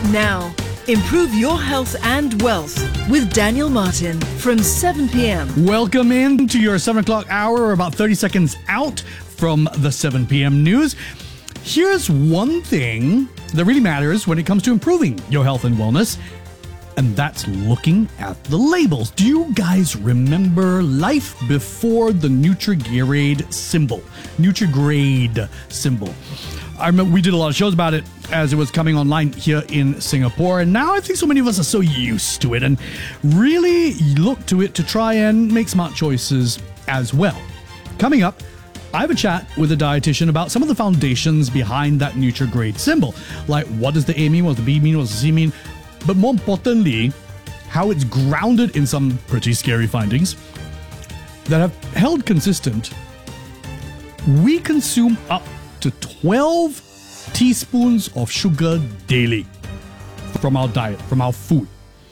Now, improve your health and wealth with Daniel Martin from 7 p.m. Welcome in to your 7 o'clock hour. We're about 30 seconds out from the 7 p.m. news. Here's one thing that really matters when it comes to improving your health and wellness, and that's looking at the labels. Do you guys remember life before the Nutrigrade symbol? Nutrigrade symbol. I remember we did a lot of shows about it as it was coming online here in Singapore, and now I think so many of us are so used to it and really look to it to try and make smart choices as well. Coming up, I have a chat with a dietitian about some of the foundations behind that Nutrigrade symbol. Like, what does the A mean, what does the B mean, what does the C mean? But more importantly, how it's grounded in some pretty scary findings that have held consistent. We consume up to 12 teaspoons of sugar daily from our diet, from our food.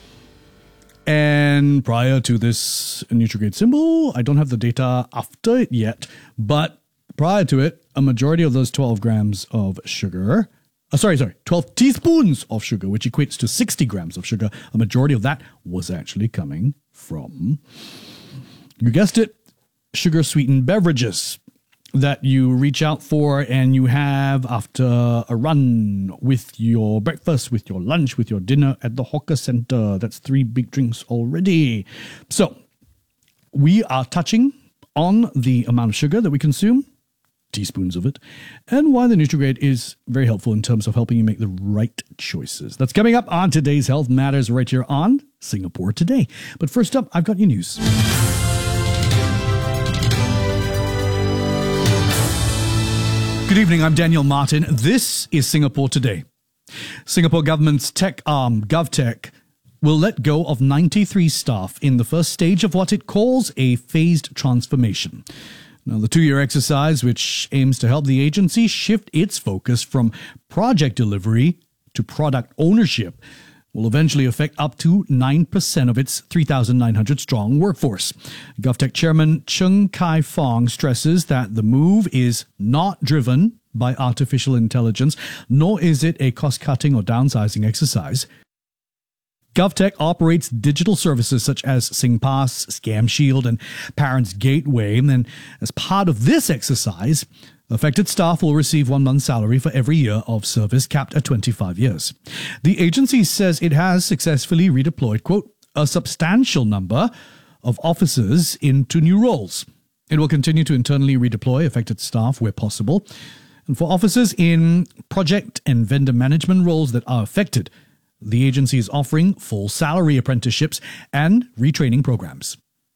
And prior to this Nutrigrade symbol, I don't have the data after it yet, but prior to it, a majority of those 12 grams of sugar, 12 teaspoons of sugar, which equates to 60 grams of sugar, a majority of that was actually coming from, you guessed it, sugar-sweetened beverages that you reach out for and you have after a run with your breakfast, with your lunch, with your dinner at the hawker center. That's 3 big drinks already. So we are touching on the amount of sugar that we consume, teaspoons of it, and why the Nutrigrade is very helpful in terms of helping you make the right choices. That's coming up on today's Health Matters right here on Singapore Today. But first up, I've got your news. Good evening, I'm Daniel Martin. This is Singapore Today. Singapore government's tech arm, GovTech, will let go of 93 staff in the first stage of what it calls a phased transformation. Now, the 2-year exercise, which aims to help the agency shift its focus from project delivery to product ownership, will eventually affect up to 9% of its 3,900-strong workforce. GovTech Chairman Cheng Kai-Fong stresses that the move is not driven by artificial intelligence, nor is it a cost-cutting or downsizing exercise. GovTech operates digital services such as SingPass, Scam Shield, and Parents Gateway, and as part of this exercise, affected staff will receive 1 month's salary for every year of service, capped at 25 years. The agency says it has successfully redeployed, quote, a substantial number of officers into new roles. It will continue to internally redeploy affected staff where possible. And for officers in project and vendor management roles that are affected, the agency is offering full salary apprenticeships and retraining programs.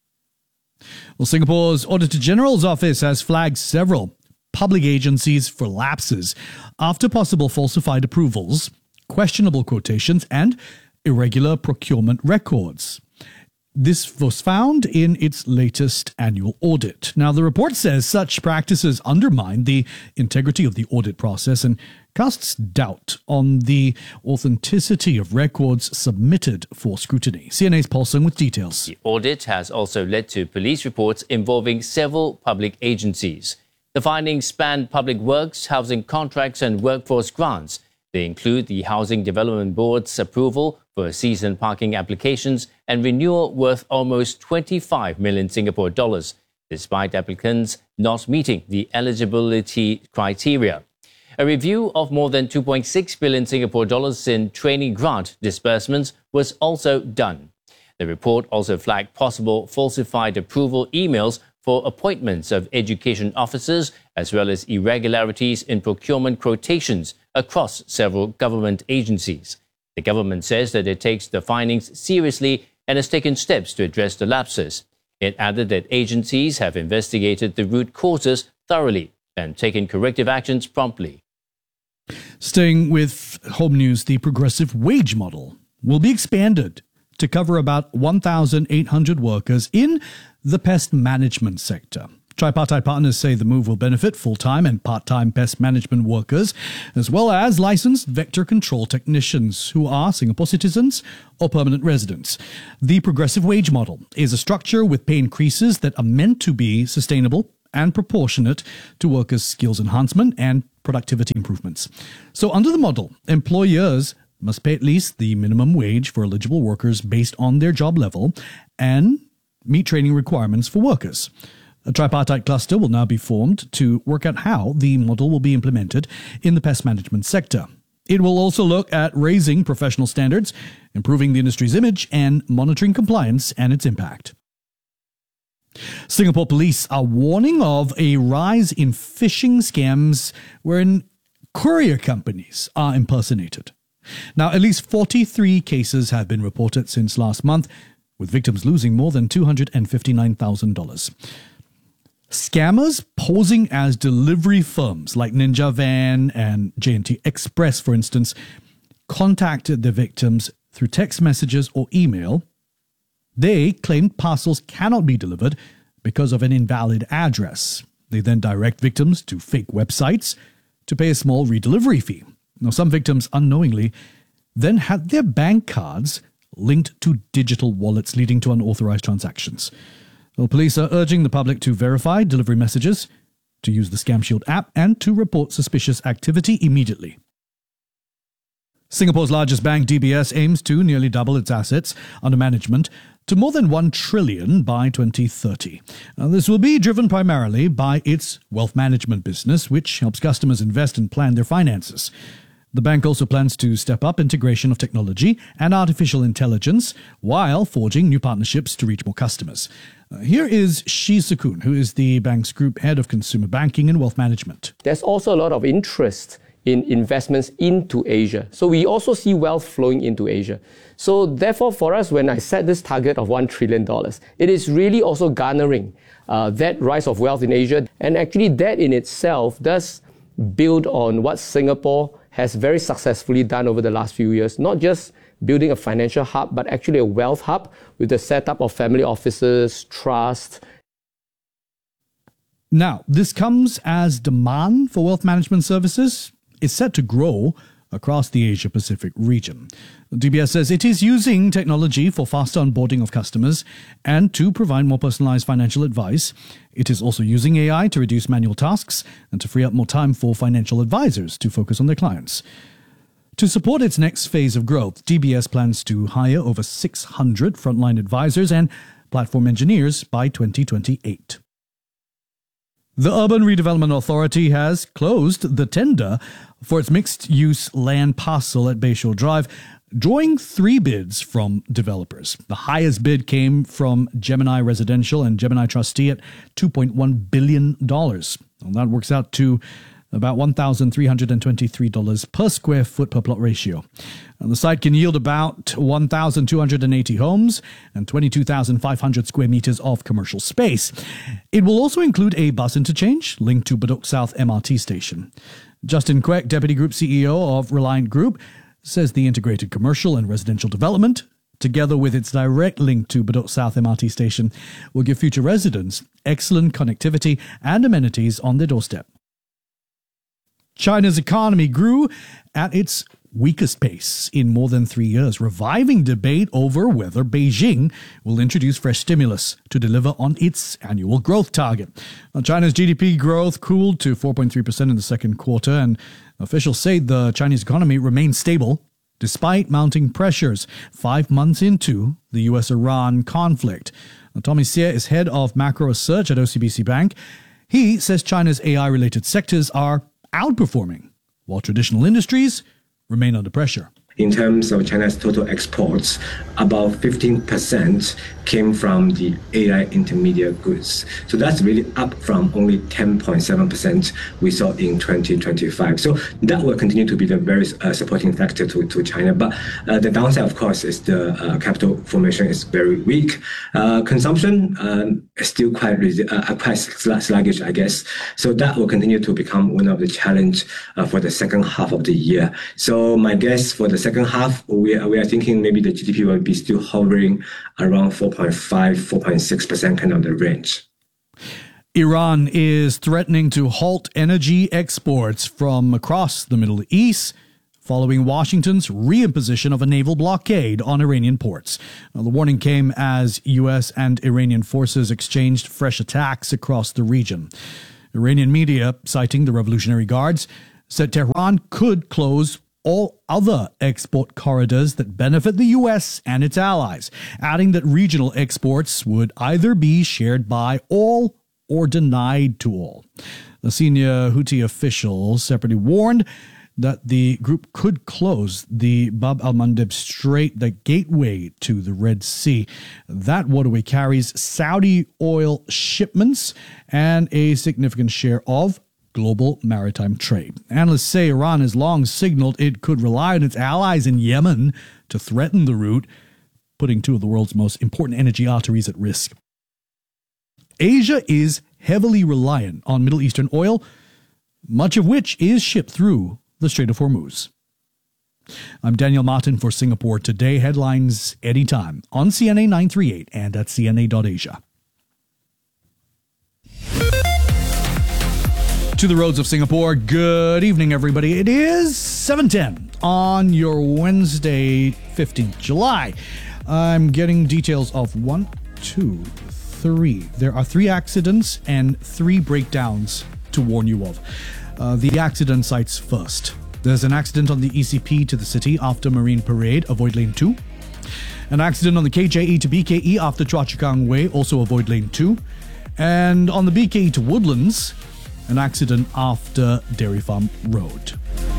Well, Singapore's Auditor General's office has flagged several public agencies for lapses after possible falsified approvals, questionable quotations, and irregular procurement records. This was found in its latest annual audit. Now, the report says such practices undermine the integrity of the audit process and casts doubt on the authenticity of records submitted for scrutiny. CNA's Paul Sung with details. The audit has also led to police reports involving several public agencies. The findings span public works, housing contracts and workforce grants. They include the Housing Development Board's approval for season parking applications and renewal worth almost 25 million Singapore dollars, despite applicants not meeting the eligibility criteria. A review of more than 2.6 billion Singapore dollars in training grant disbursements was also done. The report also flagged possible falsified approval emails for appointments of education officers, as well as irregularities in procurement quotations across several government agencies. The government says that it takes the findings seriously and has taken steps to address the lapses. It added that agencies have investigated the root causes thoroughly and taken corrective actions promptly. Staying with home news, the progressive wage model will be expanded to cover about 1,800 workers in the pest management sector. Tripartite partners say the move will benefit full-time and part-time pest management workers, as well as licensed vector control technicians who are Singapore citizens or permanent residents. The progressive wage model is a structure with pay increases that are meant to be sustainable and proportionate to workers' skills enhancement and productivity improvements. So under the model, employers must pay at least the minimum wage for eligible workers based on their job level and meet training requirements for workers. A tripartite cluster will now be formed to work out how the model will be implemented in the pest management sector. It will also look at raising professional standards, improving the industry's image, and monitoring compliance and its impact. Singapore police are warning of a rise in phishing scams wherein courier companies are impersonated. Now, at least 43 cases have been reported since last month, with victims losing more than $259,000. Scammers posing as delivery firms like Ninja Van and J&T Express, for instance, contacted the victims through text messages or email. They claimed parcels cannot be delivered because of an invalid address. They then direct victims to fake websites to pay a small redelivery fee. Now, some victims unknowingly then had their bank cards linked to digital wallets, leading to unauthorized transactions. Well, police are urging the public to verify delivery messages, to use the Scam Shield app, and to report suspicious activity immediately. Singapore's largest bank, DBS, aims to nearly double its assets under management to more than $1 trillion by 2030. Now, this will be driven primarily by its wealth management business, which helps customers invest and plan their finances. The bank also plans to step up integration of technology and artificial intelligence while forging new partnerships to reach more customers. Here is Shi Sukun, who is the bank's group head of consumer banking and wealth management. There's also a lot of interest in investments into Asia. So we also see wealth flowing into Asia. So therefore, for us, when I set this target of $1 trillion, it is really also garnering that rise of wealth in Asia. And actually that in itself does build on what Singapore has very successfully done over the last few years, not just building a financial hub, but actually a wealth hub with the setup of family offices, trust. Now, this comes as demand for wealth management services is set to grow across the Asia-Pacific region. DBS says it is using technology for faster onboarding of customers and to provide more personalized financial advice. It is also using AI to reduce manual tasks and to free up more time for financial advisors to focus on their clients. To support its next phase of growth, DBS plans to hire over 600 frontline advisors and platform engineers by 2028. The Urban Redevelopment Authority has closed the tender for its mixed-use land parcel at Bayshore Drive, drawing 3 bids from developers. The highest bid came from Gemini Residential and Gemini Trustee at $2.1 billion. And that works out to about $1,323 per square foot per plot ratio. And the site can yield about 1,280 homes and 22,500 square meters of commercial space. It will also include a bus interchange linked to Bedok South MRT station. Justin Quek, Deputy Group CEO of Reliant Group, says the integrated commercial and residential development, together with its direct link to Bedok South MRT station, will give future residents excellent connectivity and amenities on their doorstep. China's economy grew at its weakest pace in more than 3 years, reviving debate over whether Beijing will introduce fresh stimulus to deliver on its annual growth target. Now, China's GDP growth cooled to 4.3% in the second quarter, and officials say the Chinese economy remains stable despite mounting pressures 5 months into the US-Iran conflict. Now, Tommy Seah is head of macro research at OCBC Bank. He says China's AI-related sectors are outperforming, while traditional industries remain under pressure. In terms of China's total exports, about 15% came from the AI intermediate goods. So that's really up from only 10.7% we saw in 2025. So that will continue to be the very supporting factor to China. But the downside, of course, is the capital formation is very weak. Consumption is still quite sluggish, I guess. So that will continue to become one of the challenge for the second half of the year. So my guess for the second half, we are thinking maybe the GDP will be still hovering around 4.5, 4.6% kind of the range. Iran is threatening to halt energy exports from across the Middle East following Washington's reimposition of a naval blockade on Iranian ports. Now, the warning came as U.S. and Iranian forces exchanged fresh attacks across the region. Iranian media, citing the Revolutionary Guards, said Tehran could close all other export corridors that benefit the US and its allies, adding that regional exports would either be shared by all or denied to all. The senior Houthi official separately warned that the group could close the Bab al-Mandeb Strait, the gateway to the Red Sea. That waterway carries Saudi oil shipments and a significant share of global maritime trade. Analysts say Iran has long signaled it could rely on its allies in Yemen to threaten the route, putting two of the world's most important energy arteries at risk. Asia is heavily reliant on Middle Eastern oil, much of which is shipped through the Strait of Hormuz. I'm Daniel Martin for Singapore Today. Headlines anytime on CNA 938 and at cna.asia. To the roads of Singapore, good evening, everybody. It is 7:10 on your Wednesday, 15th July. I'm getting details of 1, 2, 3. There are 3 accidents and 3 breakdowns to warn you of. The accident sites first. There's an accident on the ECP to the city after Marine Parade, avoid lane 2. An accident on the KJE to BKE after Choa Chu Kang Way, also avoid lane 2. And on the BKE to Woodlands, an accident after Dairy Farm Road.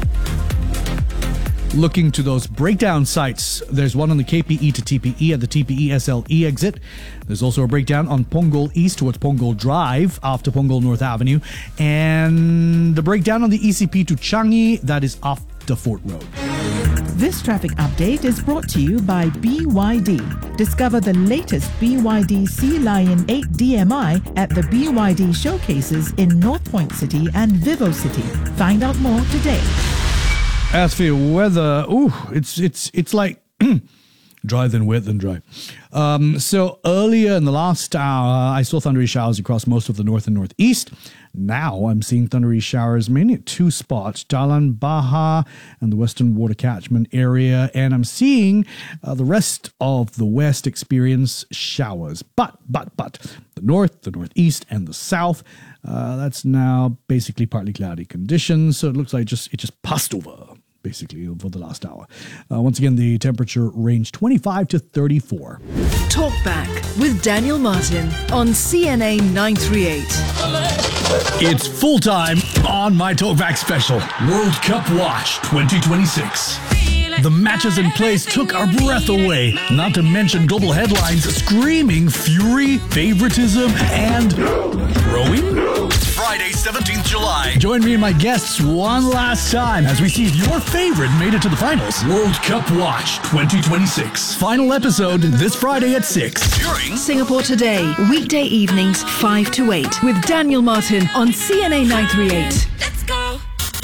Looking to those breakdown sites, there's one on the KPE to TPE at the TPE SLE exit. There's also a breakdown on Punggol East towards Punggol Drive after Punggol North Avenue. And the breakdown on the ECP to Changi, that is after Fort Road. This traffic update is brought to you by BYD. Discover the latest BYD Sea Lion 8 DMI at the BYD showcases in North Point City and Vivo City. Find out more today. As for your weather, it's like dry then wet then dry. So earlier in the last hour, I saw thundery showers across most of the north and northeast. Now I'm seeing thundery showers mainly at 2 spots, Jalan Bahar and the Western Water Catchment area. And I'm seeing the rest of the west experience showers. But the north, the northeast, and the south, that's now basically partly cloudy conditions. So it looks like it just passed over, basically, over the last hour. Once again, the temperature range 25 to 34. Talk Back with Daniel Martin on CNA 938. It's full time on my Talkback special, World Cup Watch 2026. The matches in place took our breath away, not to mention global headlines screaming fury, favoritism, and rowing? Friday, 17th July. Join me and my guests one last time as we see if your favorite made it to the finals. World Cup Watch 2026. Final episode this Friday at 6. During Singapore Today, weekday evenings 5 to 8 with Daniel Martin on CNA 938. Let's go.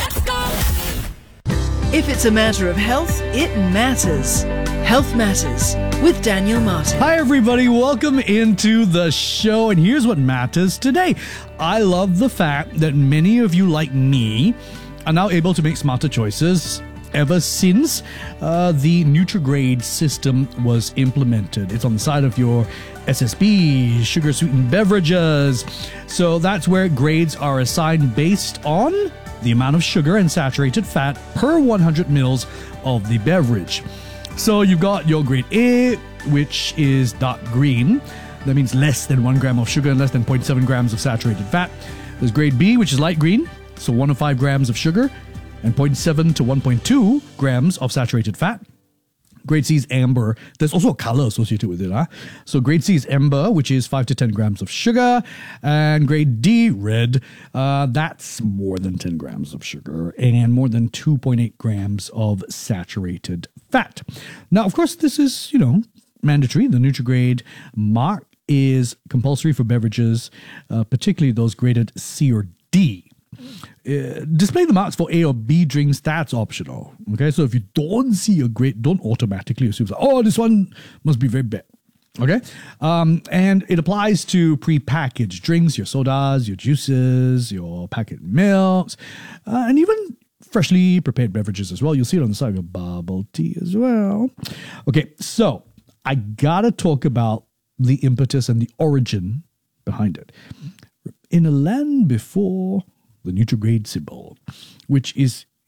If it's a matter of health, it matters. Health Matters with Daniel Martin. Hi, everybody. Welcome into the show. And here's what matters today. I love the fact that many of you, like me, are now able to make smarter choices ever since the Nutrigrade system was implemented. It's on the side of your SSB, sugar-sweetened beverages. So that's where grades are assigned based on the amount of sugar and saturated fat per 100 mils of the beverage. So you've got your grade A, which is dark green. That means less than 1 gram of sugar and less than 0.7 grams of saturated fat. There's grade B, which is light green, so 1 to 5 grams of sugar and 0.7 to 1.2 grams of saturated fat. Grade C is amber. There's also a color associated with it. So grade C is amber, which is 5 to 10 grams of sugar. And grade D, red, that's more than 10 grams of sugar and more than 2.8 grams of saturated fat. Now, of course, this is, mandatory. The Nutrigrade mark is compulsory for beverages, particularly those graded C or D. Display the marks for A or B drinks, that's optional. Okay, so if you don't see a grade, don't automatically assume, this one must be very bad. Okay, and it applies to prepackaged drinks, your sodas, your juices, your packet milks, and even freshly prepared beverages as well. You'll see it on the side of your bubble tea as well. Okay, so I gotta talk about the impetus and the origin behind it. In a land before the Nutrigrade symbol, which is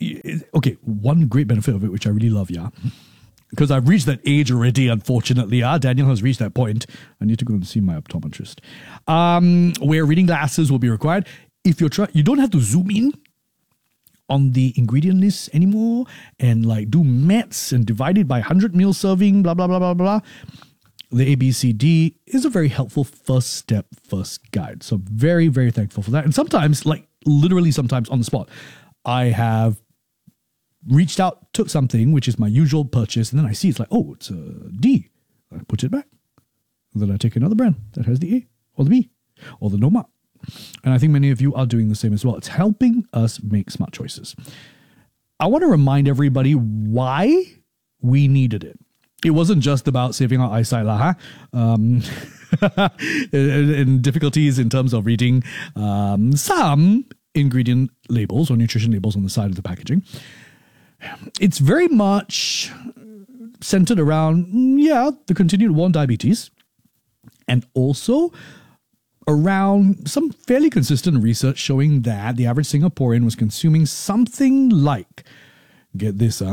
okay, one great benefit of it, which I really love, because I've reached that age already, unfortunately. Daniel has reached that point. I need to go and see my optometrist. Where reading glasses will be required. If you're you don't have to zoom in on the ingredient list anymore and like do maths and divide it by 100 ml serving, blah, blah, blah, blah, blah. The ABCD is a very helpful first step, first guide. So very, very thankful for that. And sometimes, like literally sometimes on the spot, I have reached out, took something, which is my usual purchase, and then I see it's like, oh, it's a D. I put it back. And then I take another brand that has the A or the B or the no mark. And I think many of you are doing the same as well. It's helping us make smart choices. I want to remind everybody why we needed it. It wasn't just about saving our eyesight, and difficulties in terms of reading some ingredient labels or nutrition labels on the side of the packaging. It's very much centered around, the continued war on diabetes, and also around some fairly consistent research showing that the average Singaporean was consuming something like, get this,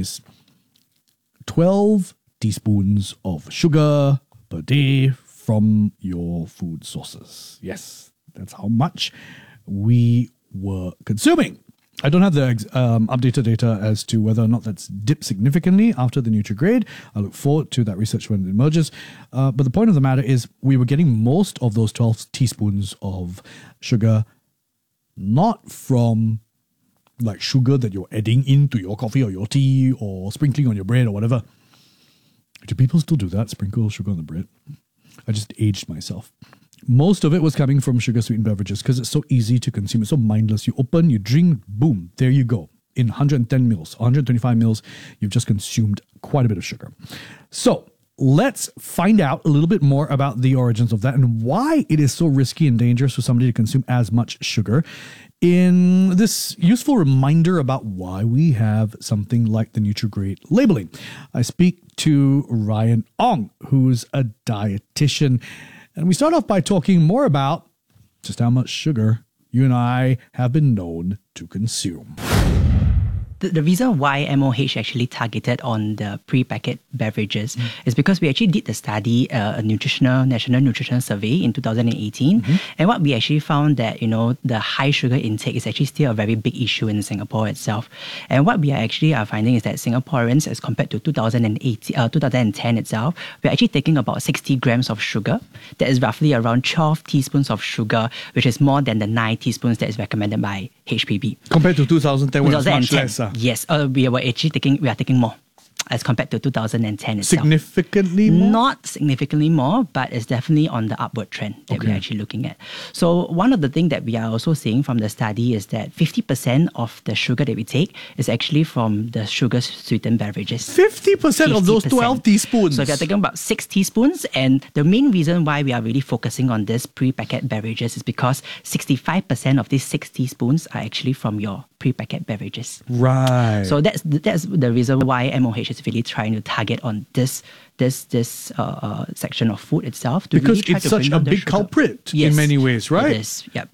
12 teaspoons of sugar per day from your food sources. Yes, that's how much we were consuming. I don't have the updated data as to whether or not that's dipped significantly after the Nutrigrade. I look forward to that research when it emerges. But the point of the matter is we were getting most of those 12 teaspoons of sugar not from like sugar that you're adding into your coffee or your tea or sprinkling on your bread or whatever. Do people still do that? Sprinkle sugar on the bread? I just aged myself. Most of it was coming from sugar-sweetened beverages because it's so easy to consume. It's so mindless. You open, you drink, boom, there you go. In 110 mils, 125 mils, you've just consumed quite a bit of sugar. So let's find out a little bit more about the origins of that and why it is so risky and dangerous for somebody to consume as much sugar in this useful reminder about why we have something like the Nutrigrade labeling. I speak to Ryan Ong, who's a dietitian. And we start off by talking more about just how much sugar you and I have been known to consume. The reason why MOH actually targeted on the pre-packet beverages is because we actually did the study, a National Nutrition Survey in 2018. And what we actually found that, the high sugar intake is actually still a very big issue in Singapore itself. And what we are finding is that Singaporeans, as compared to 2010 itself, we're actually taking about 60 grams of sugar. That is roughly around 12 teaspoons of sugar, which is more than the 9 teaspoons that is recommended by HPB. Compared to 2010, when it's much less. Yes, we are taking more as compared to 2010 itself. Significantly more? Not significantly more, but it's definitely on the upward trend that we're actually looking at. So one of the things that we are also seeing from the study is that 50% of the sugar that we take is actually from the sugar-sweetened beverages. 50% of those 12 teaspoons? So we are taking about 6 teaspoons, and the main reason why we are really focusing on this pre-packet beverages is because 65% of these 6 teaspoons are actually from your pre-packet beverages. Right. So that's the reason why MOH is really trying to target on this section of food itself. To because really try it's to such bring a down the big sugar. culprit Yes, in many ways, right? It is, yep.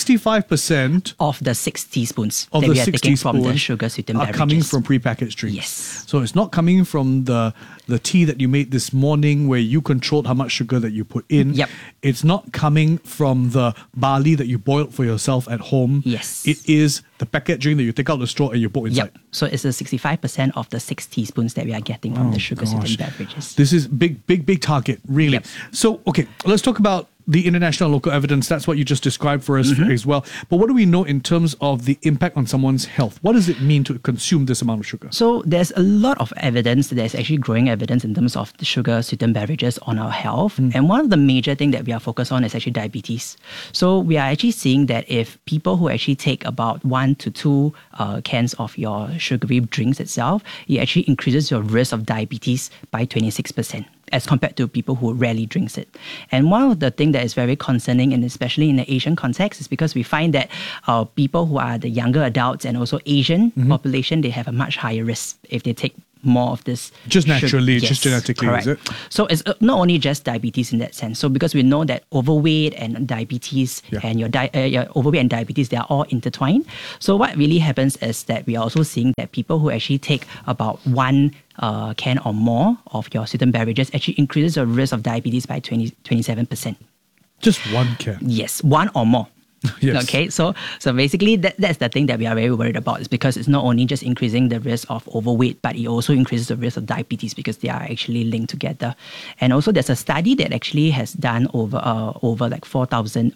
65% Of the 6 teaspoons of that the we are 6 taking from the teaspoons sugar-sweetened are beverages. coming from prepackaged drinks. Yes. So it's not coming from the tea that you made this morning where you controlled how much sugar that you put in. Yep. It's not coming from the barley that you boiled for yourself at home. Yes. It is the packet drink that you take out the straw and you put inside. Yep. So it's the 65% of the 6 teaspoons that we are getting from the sugar-sweetened beverages. This is big target, really. Yep. So, okay, let's talk about the international and local evidence. That's what you just described for us as well. But what do we know in terms of the impact on someone's health? What does it mean to consume this amount of sugar? So there's a lot of evidence. There's actually growing evidence in terms of the sugar-sweetened beverages on our health. And one of the major things that we are focused on is actually diabetes. So we are actually seeing that if people who actually take about 1 to 2 cans of your sugary drinks itself, it actually increases your risk of diabetes by 26%. As compared to people who rarely drinks it. And one of the things that is very concerning, and especially in the Asian context, is because we find that people who are the younger adults and also Asian population, they have a much higher risk if they take more of this. Just sugar. naturally, Yes, just genetically, correct. is it? So it's not only just diabetes in that sense. So because we know that overweight and diabetes and your overweight and diabetes, they are all intertwined. So what really happens is that we are also seeing that people who actually take about one can or more of your sweetened beverages actually increases the risk of diabetes by 27%. Just one can. Yes, one or more. Yes. Okay, so basically that's the thing that we are very worried about, is because it's not only just increasing the risk of overweight, but it also increases the risk of diabetes because they are actually linked together. And also there's a study that actually has done over like 40,000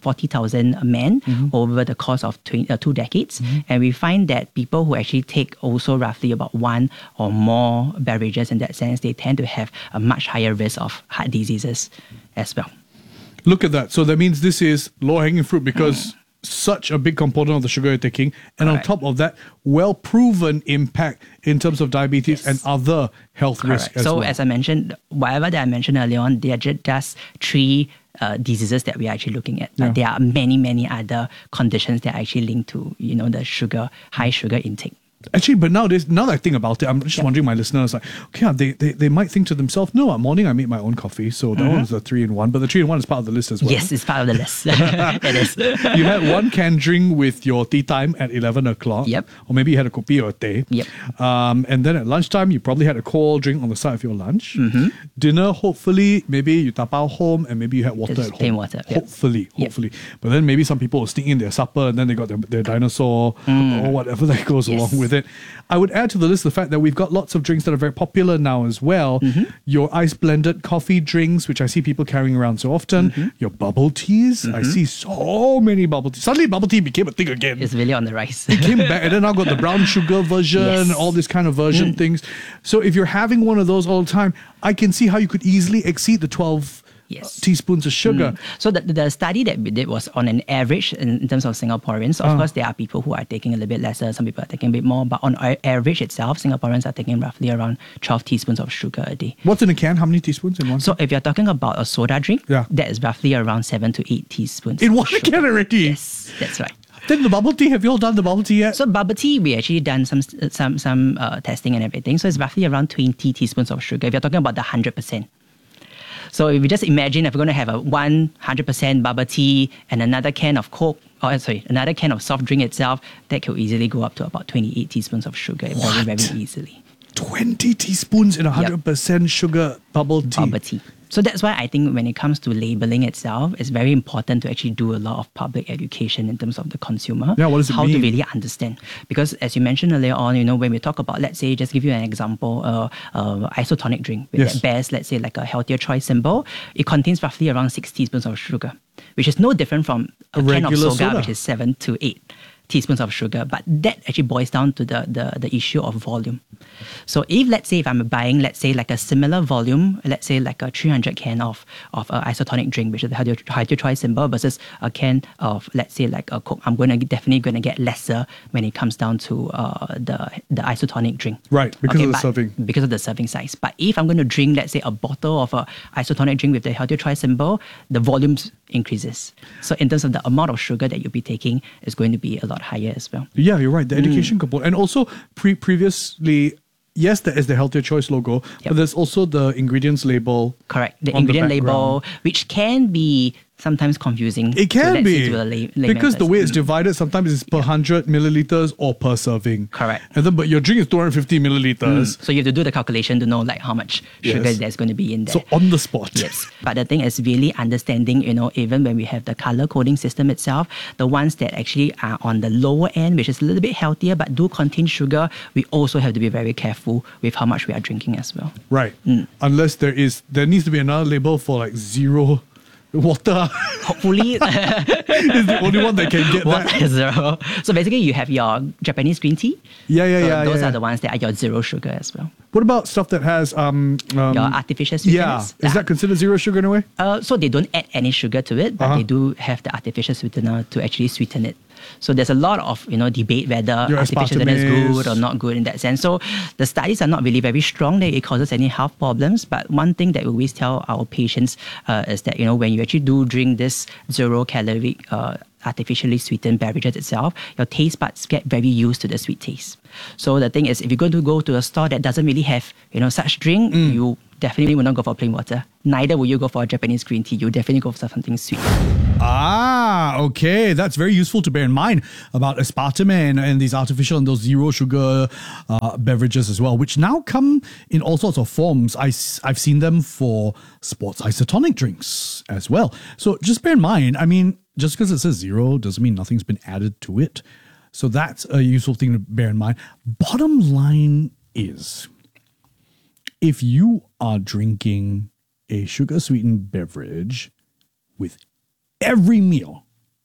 men over the course of 2 decades. And we find that people who actually take also roughly about one or more beverages in that sense, they tend to have a much higher risk of heart diseases as well. Look at that. So that means this is low-hanging fruit because such a big component of the sugar you're taking. And on top of that, well-proven impact in terms of diabetes and other health risks as well. So as I mentioned, whatever that I mentioned earlier on, they are just 3 diseases that we are actually looking at. But there are many, many other conditions that are actually linked to, the high sugar intake. Actually, but now that I think about it, I'm just wondering, my listeners, like, okay, they might think to themselves, no, at morning I make my own coffee, so that one's a 3-in-1, but the 3-in-1 is part of the list as well. Yes, it's part of the list. It is. You had one canned drink with your tea time at 11 o'clock. Yep. Or maybe you had a kopi or a teh. Yep. And then at lunchtime, you probably had a cold drink on the side of your lunch. Dinner, hopefully, maybe you tapao home and maybe you had water Just at plain home. water. Yep. Hopefully. But then maybe some people will sneak in their supper and then they got their dinosaur or whatever that goes along with it. I would add to the list the fact that we've got lots of drinks that are very popular now as well. Your ice blended coffee drinks, which I see people carrying around so often. Your bubble teas. I see so many bubble teas. Suddenly bubble tea became a thing again. It's really on the rise. It came back, and then I've got the brown sugar version, all this kind of version things. So if you're having one of those all the time, I can see how you could easily exceed the 12 teaspoons of sugar. So the study that we did was on an average in terms of Singaporeans. Of course, there are people who are taking a little bit lesser, some people are taking a bit more, but on average itself, Singaporeans are taking roughly around 12 teaspoons of sugar a day. What's in a can? How many teaspoons in one? So if you're talking about a soda drink, Yeah. that is roughly around 7 to 8 teaspoons. In of one sugar. can already? Yes, that's right. Then the bubble tea, have you all done the bubble tea yet? So bubble tea, we actually done some testing and everything. So it's roughly around 20 teaspoons of sugar if you're talking about the 100%. So if you just imagine if we're going to have a 100% bubble tea and another can of Coke, another can of soft drink itself, that could easily go up to about 28 teaspoons of sugar very, very easily. 20 teaspoons in 100% sugar bubble tea. Bubble tea. So that's why I think when it comes to labeling itself, it's very important to actually do a lot of public education in terms of the consumer. Yeah, what does it how mean? to really understand. Because as you mentioned earlier on, when we talk about, let's say, just give you an example, isotonic drink with that bears, let's say, like a healthier choice symbol, it contains roughly around 6 teaspoons of sugar, which is no different from a can of soda, which is 7 to 8 teaspoons of sugar. But that actually boils down to the issue of volume. So if I'm buying, let's say, like a similar volume, let's say like a 300 can of isotonic drink, which is the healthier choice symbol, versus a can of, let's say, like a Coke, I'm definitely going to get lesser when it comes down to the isotonic drink. Right, because of the serving. Because of the serving size. But if I'm going to drink, let's say, a bottle of a isotonic drink with the healthier choice symbol, the volumes increases. So in terms of the amount of sugar that you'll be taking is going to be a lot higher as well. Yeah, you're right. The education component. And also previously, yes, there is the healthier choice logo, but there's also the ingredients label. Correct. The ingredient label, which can be sometimes confusing. It can be. Because the way it's divided, sometimes it's per 100 milliliters or per serving. Correct. And then, but your drink is 250 milliliters. So you have to do the calculation to know like how much sugar there's going to be in there. So on the spot. Yes. But the thing is really understanding, even when we have the color coding system itself, the ones that actually are on the lower end, which is a little bit healthier but do contain sugar, we also have to be very careful with how much we are drinking as well. Right. Unless there needs to be another label for like zero water. Hopefully. Is the only one that can get that. Zero. So basically you have your Japanese green tea. Those are the ones that are your zero sugar as well. What about stuff that has your artificial sweeteners? Is that considered zero sugar in a way? So they don't add any sugar to it, but they do have the artificial sweetener to actually sweeten it. So there's a lot of debate whether artificial sweetener is good or not good in that sense. So the studies are not really very strong that it causes any health problems. But one thing that we always tell our patients is that when you actually do drink this 0-calorie artificially sweetened beverages itself, your taste buds get very used to the sweet taste. So the thing is, if you're going to go to a store that doesn't really have, such drink, you definitely will not go for plain water. Neither will you go for a Japanese green tea. You definitely go for something sweet. Okay. That's very useful to bear in mind about aspartame and these artificial and those zero sugar beverages as well, which now come in all sorts of forms. I've seen them for sports isotonic drinks as well. So just bear in mind, just because it says zero doesn't mean nothing's been added to it. So that's a useful thing to bear in mind. Bottom line is, if you are drinking a sugar-sweetened beverage with every meal,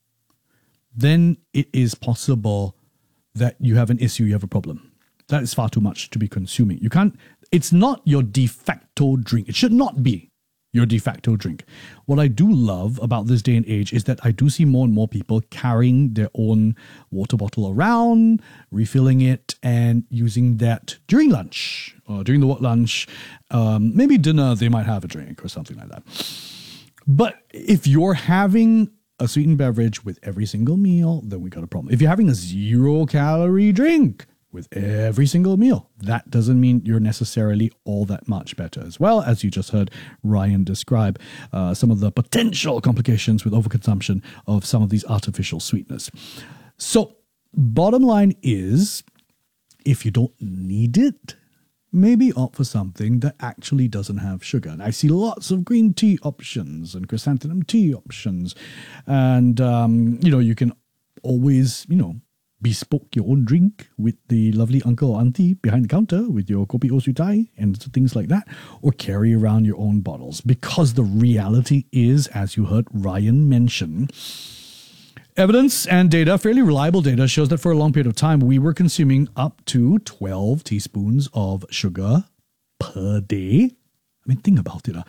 then it is possible that you have an issue, you have a problem. That is far too much to be consuming. It's not your de facto drink. It should not be your de facto drink. What I do love about this day and age is that I do see more and more people carrying their own water bottle around, refilling it, and using that during lunch or during the work lunch. Maybe dinner, they might have a drink or something like that. But if you're having a sweetened beverage with every single meal, then we got a problem. If you're having a 0-calorie drink with every single meal, that doesn't mean you're necessarily all that much better as well. As you just heard Ryan describe some of the potential complications with overconsumption of some of these artificial sweeteners. So bottom line is, if you don't need it, maybe opt for something that actually doesn't have sugar. And I see lots of green tea options and chrysanthemum tea options. And, you can always, bespoke your own drink with the lovely uncle or auntie behind the counter with your kopi o sutai and things like that, or carry around your own bottles. Because the reality is, as you heard Ryan mention, evidence and data, fairly reliable data, shows that for a long period of time, we were consuming up to 12 teaspoons of sugar per day. Think about it.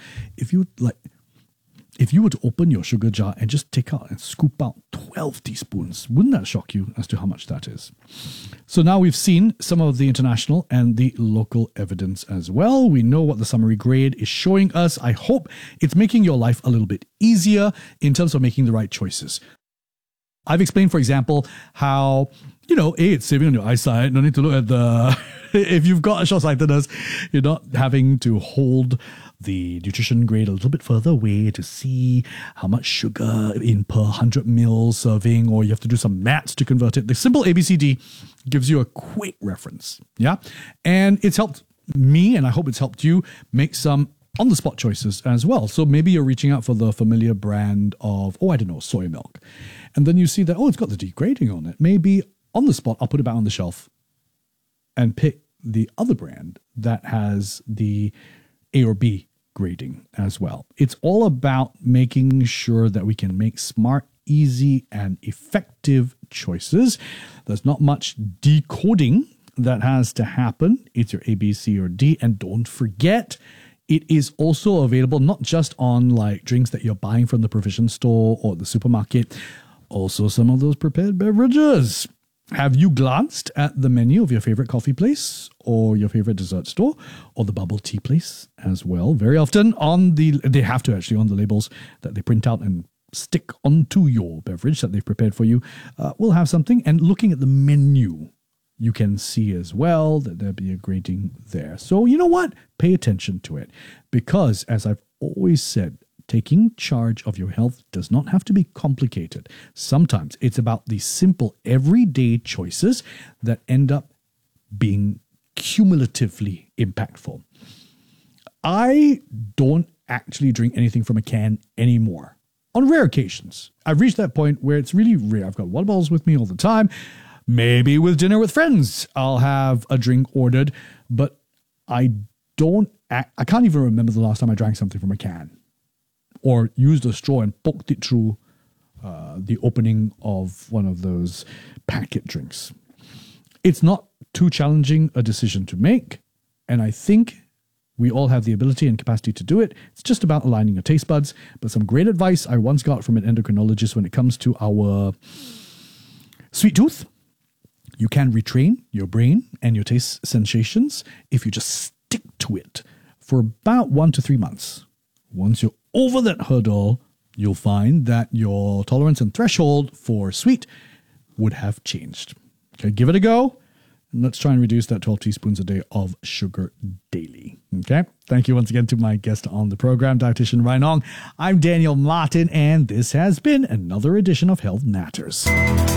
If you were to open your sugar jar and just take out and scoop out 12 teaspoons, wouldn't that shock you as to how much that is? So now we've seen some of the international and the local evidence as well. We know what the summary grade is showing us. I hope it's making your life a little bit easier in terms of making the right choices. I've explained, for example, how, it's saving on your eyesight. No need to look at the... If you've got a short-sightedness, you're not having to hold the nutrition grade a little bit further away to see how much sugar in per 100 ml serving, or you have to do some maths to convert it. The simple ABCD gives you a quick reference. Yeah. And it's helped me, and I hope it's helped you, make some on-the-spot choices as well. So maybe you're reaching out for the familiar brand of, soy milk. And then you see that, it's got the degrading on it. Maybe on the spot, I'll put it back on the shelf and pick the other brand that has the A or B grading as well. It's all about making sure that we can make smart, easy, and effective choices. There's not much decoding that has to happen. It's your A, B, C, or D. And don't forget, it is also available not just on drinks that you're buying from the provision store or the supermarket, also some of those prepared beverages. Have you glanced at the menu of your favorite coffee place or your favorite dessert store or the bubble tea place as well? Very often they have to actually on the labels that they print out and stick onto your beverage that they've prepared for you, will have something. And looking at the menu, you can see as well that there'll be a grading there. So you know what? Pay attention to it, because as I've always said, taking charge of your health does not have to be complicated. Sometimes it's about the simple everyday choices that end up being cumulatively impactful. I don't actually drink anything from a can anymore. On rare occasions, I've reached that point where it's really rare. I've got water bottles with me all the time. Maybe with dinner with friends, I'll have a drink ordered, but I can't even remember the last time I drank something from a can or used a straw and poked it through the opening of one of those packet drinks. It's not too challenging a decision to make, and I think we all have the ability and capacity to do it. It's just about aligning your taste buds. But some great advice I once got from an endocrinologist when it comes to our sweet tooth: you can retrain your brain and your taste sensations if you just stick to it for about 1 to 3 months. Once you're over that hurdle, you'll find that your tolerance and threshold for sweet would have changed. Okay, give it a go Let's try and reduce that 12 teaspoons a day of sugar daily. Okay? Thank you once again to my guest on the program, Dietitian Ryan Ong. I'm Daniel Martin, and this has been another edition of Health Matters.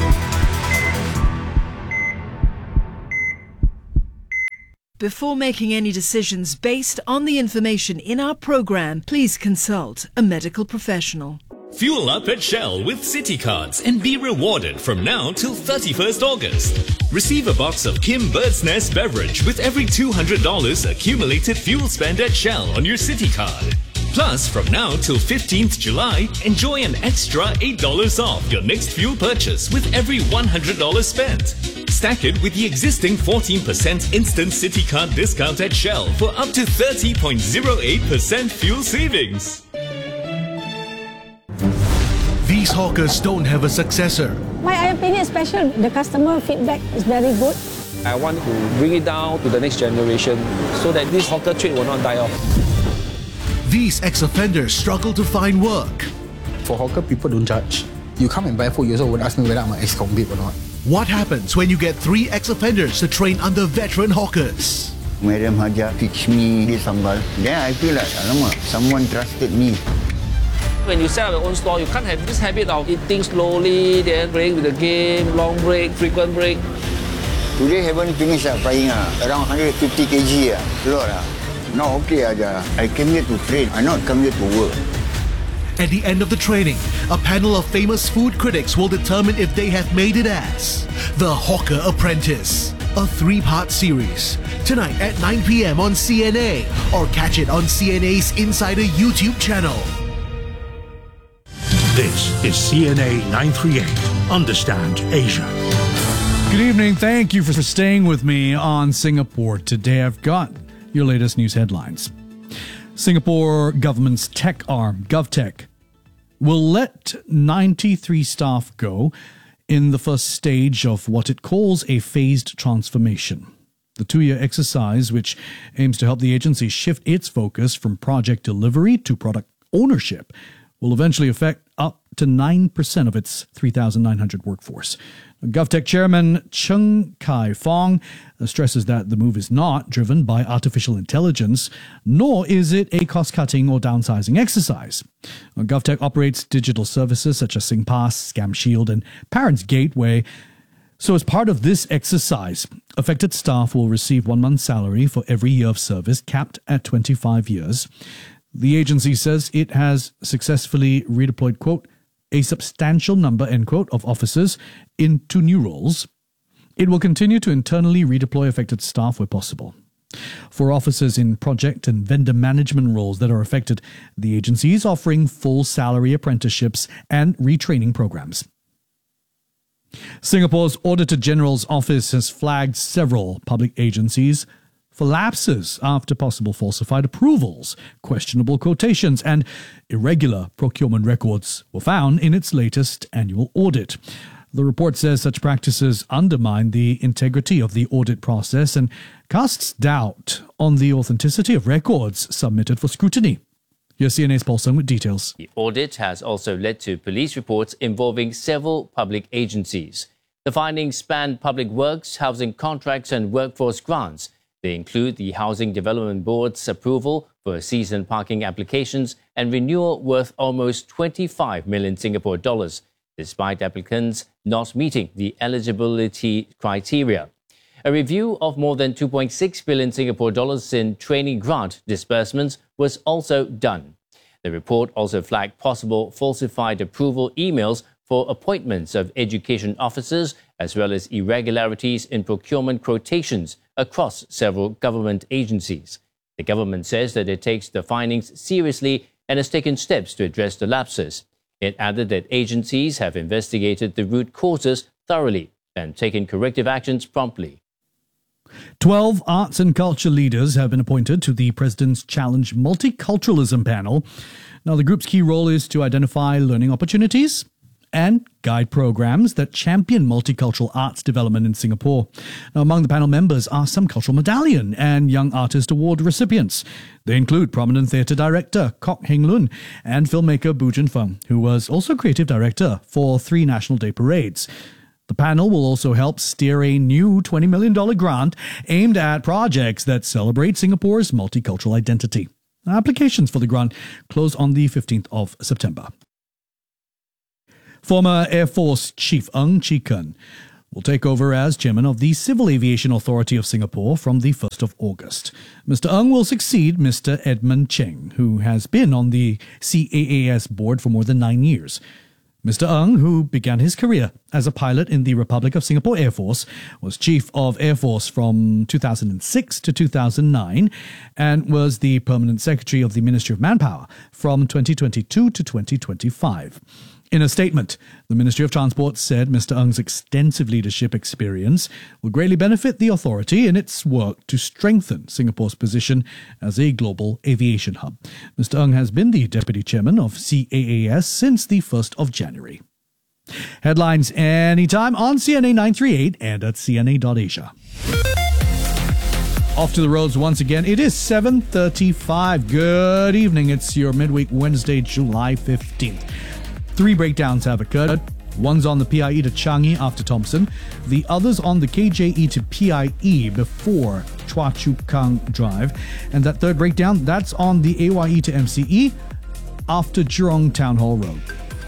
Before making any decisions based on the information in our program, please consult a medical professional. Fuel up at Shell with City Cards and be rewarded from now till 31st August. Receive a box of Kim Bird's Nest beverage with every $200 accumulated fuel spend at Shell on your City Card. Plus, from now till 15th July, enjoy an extra $8 off your next fuel purchase with every $100 spent. Stack it with the existing 14% instant City Card discount at Shell for up to 30.08% fuel savings. These hawkers don't have a successor. My opinion is special. The customer feedback is very good. I want to bring it down to the next generation so that this hawker trade will not die off. These ex-offenders struggle to find work. For hawker, people don't judge. You come and buy food, you also would ask me whether I'm an ex-convict or not. What happens when you get 3 ex-offenders to train under veteran hawkers? Madam Haja teach me this sambal. Then I feel like, alamak, someone trusted me. When you set up your own store, you can't have this habit of eating slowly, then playing with the game, long break, frequent break. Today haven't finished frying, around 150 kg, a lot. No, okay, Aja. I came here to train, I not come here to work. At the end of the training, a panel of famous food critics will determine if they have made it as The Hawker Apprentice, a 3-part series. Tonight at 9 p.m. on CNA, or catch it on CNA's Insider YouTube channel. This is CNA 938. Understand Asia. Good evening. Thank you for staying with me on Singapore Today. I've got your latest news headlines. Singapore government's tech arm, GovTech, will let 93 staff go in the first stage of what it calls a phased transformation. The 2-year exercise, which aims to help the agency shift its focus from project delivery to product ownership, will eventually affect up to 9% of its 3,900 workforce. GovTech Chairman Cheng Kai Fong stresses that the move is not driven by artificial intelligence, nor is it a cost-cutting or downsizing exercise. GovTech operates digital services such as SingPass, Scam Shield, and Parents Gateway. So as part of this exercise, affected staff will receive 1 month's salary for every year of service, capped at 25 years. The agency says it has successfully redeployed, quote, a substantial number, end quote, of officers into new roles. It will continue to internally redeploy affected staff where possible. For officers in project and vendor management roles that are affected, the agency is offering full salary apprenticeships and retraining programs. Singapore's Auditor General's office has flagged several public agencies for lapses after possible falsified approvals, questionable quotations, and irregular procurement records were found in its latest annual audit. The report says such practices undermine the integrity of the audit process and casts doubt on the authenticity of records submitted for scrutiny. Here's CNA's Paul Sung with details. The audit has also led to police reports involving several public agencies. The findings span public works, housing contracts, and workforce grants. They include the Housing Development Board's approval for season parking applications and renewal worth almost 25 million Singapore dollars, despite applicants not meeting the eligibility criteria. A review of more than 2.6 billion Singapore dollars in training grant disbursements was also done. The report also flagged possible falsified approval emails for appointments of education officers, as well as irregularities in procurement quotations across several government agencies. The government says that it takes the findings seriously and has taken steps to address the lapses. It added that agencies have investigated the root causes thoroughly and taken corrective actions promptly. 12 arts and culture leaders have been appointed to the President's Challenge Multiculturalism Panel. Now, the group's key role is to identify learning opportunities and guide programs that champion multicultural arts development in Singapore. Now, among the panel members are some Cultural Medallion and Young Artist Award recipients. They include prominent theatre director Kok Heng Lun and filmmaker Bu Jun Feng, who was also creative director for 3 National Day parades. The panel will also help steer a new $20 million grant aimed at projects that celebrate Singapore's multicultural identity. Applications for the grant close on the 15th of September. Former Air Force Chief Ng Chee Ken will take over as chairman of the Civil Aviation Authority of Singapore from the 1st of August. Mr. Ng will succeed Mr. Edmund Cheng, who has been on the CAAS board for more than 9 years. Mr. Ng, who began his career as a pilot in the Republic of Singapore Air Force, was Chief of Air Force from 2006 to 2009 and was the Permanent Secretary of the Ministry of Manpower from 2022 to 2025. In a statement, the Ministry of Transport said Mr. Ng's extensive leadership experience will greatly benefit the authority in its work to strengthen Singapore's position as a global aviation hub. Mr. Ng has been the Deputy Chairman of CAAS since the 1st of January. Headlines anytime on CNA 938 and at cna.asia. Off to the roads once again. It is 7:35. Good evening. It's your midweek Wednesday, July 15th. 3 breakdowns have occurred. One's on the PIE to Changi after Thompson. The other's on the KJE to PIE before Choa Chu Kang Drive. And that third breakdown, that's on the AYE to MCE after Jurong Town Hall Road.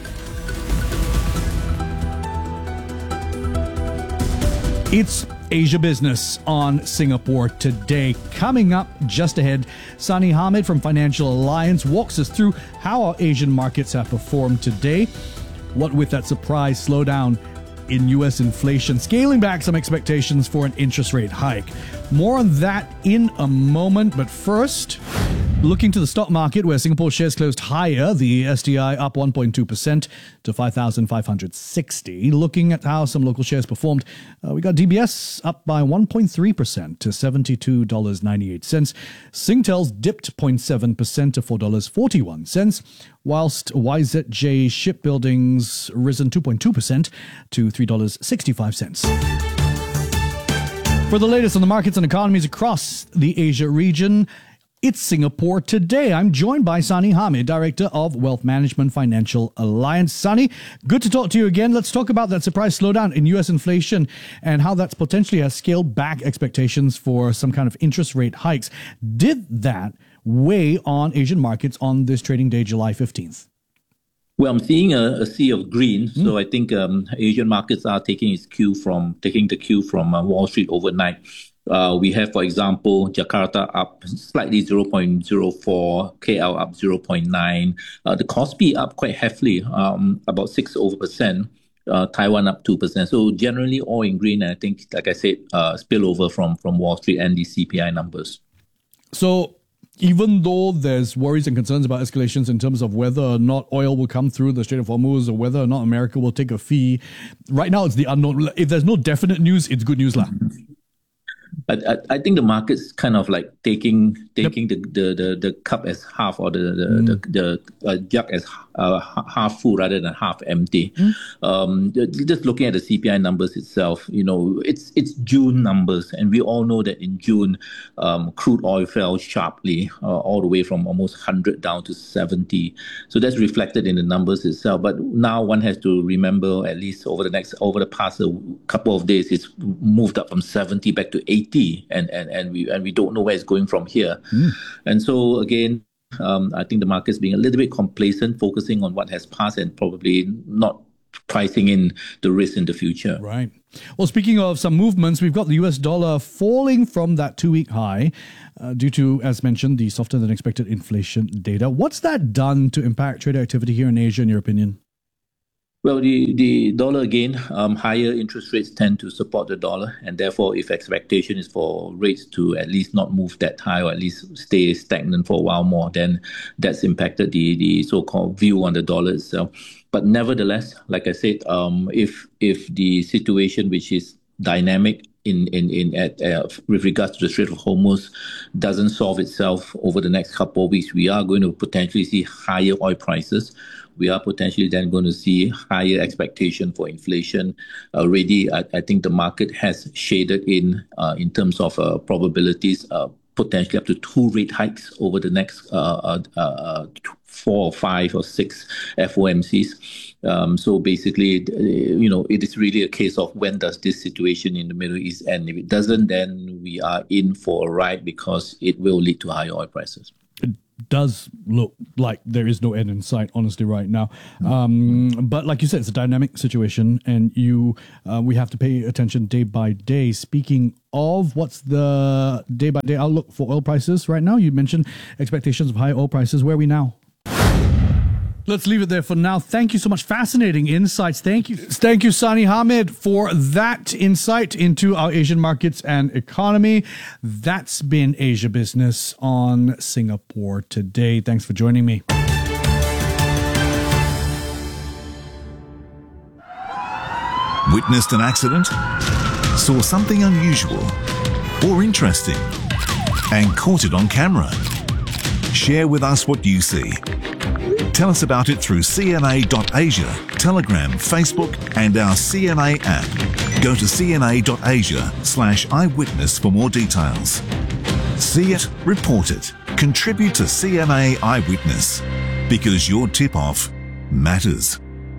It's Asia Business on Singapore Today. Coming up just ahead, Sani Hamid from Financial Alliance walks us through how our Asian markets have performed today. What with that surprise slowdown in US inflation, scaling back some expectations for an interest rate hike. More on that in a moment, but first, looking to the stock market where Singapore shares closed higher, the STI up 1.2% to 5,560. Looking at how some local shares performed, we got DBS up by 1.3% to $72.98. Singtel's dipped 0.7% to $4.41, whilst YZJ Shipbuilding's risen 2.2% to $3.65. For the latest on the markets and economies across the Asia region, it's Singapore Today. I'm joined by Sani Hamid, Director of Wealth Management Financial Alliance. Sani, good to talk to you again. Let's talk about that surprise slowdown in US inflation and how that's potentially has scaled back expectations for some kind of interest rate hikes. Did that weigh on Asian markets on this trading day, July 15th? Well, I'm seeing a sea of green. So I think Asian markets are taking the cue from Wall Street overnight. We have, for example, Jakarta up slightly 0.04, KL up 0.9, the Kospi up quite heavily, about 6%, Taiwan up 2%. So generally all in green, and I think, like I said, spillover from Wall Street and the CPI numbers. So even though there's worries and concerns about escalations in terms of whether or not oil will come through the Strait of Hormuz or whether or not America will take a fee, right now it's the unknown. If there's no definite news, it's good news, lah. I think the market's kind of like taking the cup as half, or the jug as half full rather than half empty. Just looking at the CPI numbers itself, it's June numbers, and we all know that in June, crude oil fell sharply, all the way from almost 100 down to 70. So that's reflected in the numbers itself. But now one has to remember, at least over the past couple of days, it's moved up from 70 back to 80, and we don't know where it's going from here. And so again, I think the market's being a little bit complacent, focusing on what has passed and probably not pricing in the risk in the future. Right. Well, speaking of some movements, we've got the US dollar falling from that 2-week high due to, as mentioned, the softer than expected inflation data. What's that done to impact trade activity here in Asia, in your opinion? Well, the dollar again, higher interest rates tend to support the dollar, and therefore if expectation is for rates to at least not move that high or at least stay stagnant for a while more, then that's impacted the so-called view on the dollar itself. But nevertheless, like I said, if the situation, which is dynamic with regards to the Strait of Hormuz, doesn't solve itself over the next couple of weeks, we are going to potentially see higher oil prices. We are potentially then going to see higher expectation for inflation. Already, I think the market has shaded in terms of probabilities potentially up to 2 rate hikes over the next 4 or 5 or 6 FOMCs. So basically, it is really a case of when does this situation in the Middle East end. If it doesn't, then we are in for a ride because it will lead to higher oil prices. Does look like there is no end in sight, honestly, right now. But like you said, it's a dynamic situation, and we have to pay attention day by day. Speaking of, what's the day-by-day outlook for oil prices right now? You mentioned expectations of high oil prices. Where are we now? Let's leave it there for now. Thank you so much. Fascinating insights. Thank you, Sani Hamid, for that insight into our Asian markets and economy. That's been Asia Business on Singapore Today. Thanks for joining me. Witnessed an accident? Saw something unusual or interesting and caught it on camera? Share with us what you see. Tell us about it through CNA.Asia, Telegram, Facebook, and our CNA app. Go to cna.asia/eyewitness for more details. See it, report it, contribute to CNA Eyewitness, because your tip-off matters.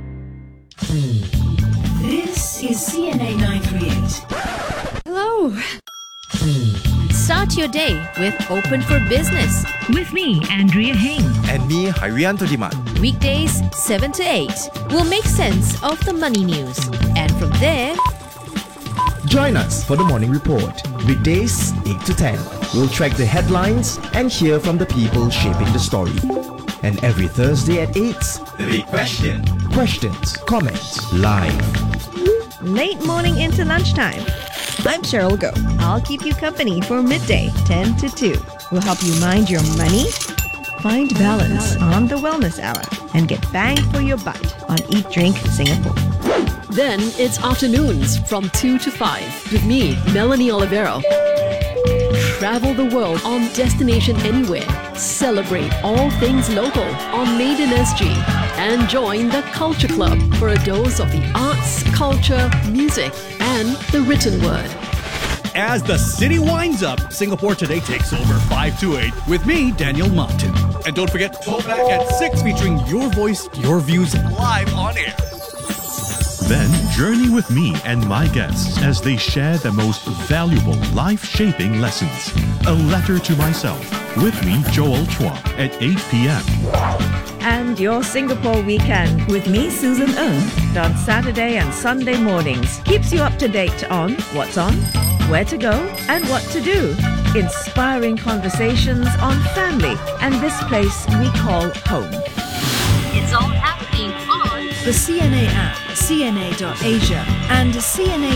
This is CNA 938. Hello. Start your day with Open for Business. With me, Andrea Heng. And me, Harianto Diman. Weekdays, 7 to 8. We'll make sense of the money news. And from there, join us for the Morning Report. Weekdays, 8 to 10. We'll track the headlines and hear from the people shaping the story. And every Thursday at 8, The Big Question. Questions, comments, live. Late morning into lunchtime. I'm Cheryl Go. I'll keep you company for midday, 10 to 2. We'll help you mind your money, find balance on the Wellness Hour, and get bang for your buck on Eat Drink Singapore. Then it's afternoons from 2 to 5 with me, Melanie Olivero. Travel the world on Destination Anywhere. Celebrate all things local on Maiden SG. And join the Culture Club for a dose of the arts, culture, music, and the written word. As the city winds up, Singapore Today takes over 5 to 8 with me, Daniel Martin. And don't forget, Talkback at 6 featuring your voice, your views live on air. Then journey with me and my guests as they share the most valuable life-shaping lessons. A Letter to Myself with me, Joel Chua, at 8 p.m. And your Singapore Weekend with me, Susan Ng, on Saturday and Sunday mornings. Keeps you up to date on what's on, where to go, and what to do. Inspiring conversations on family and this place we call home. it's all happening on the CNA app, CNA.Asia, and CNA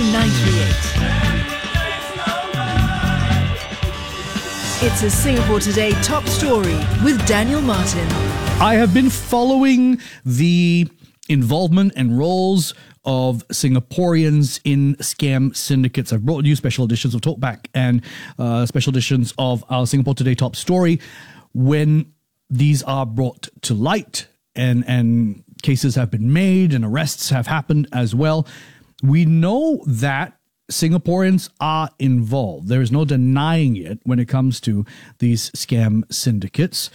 938. It's a Singapore Today top story with Daniel Martin. I have been following the involvement and roles of Singaporeans in scam syndicates. I've brought you special editions of Talkback and special editions of our Singapore Today top story. When these are brought to light and cases have been made and arrests have happened as well, we know that Singaporeans are involved. There is no denying it when it comes to these scam syndicates.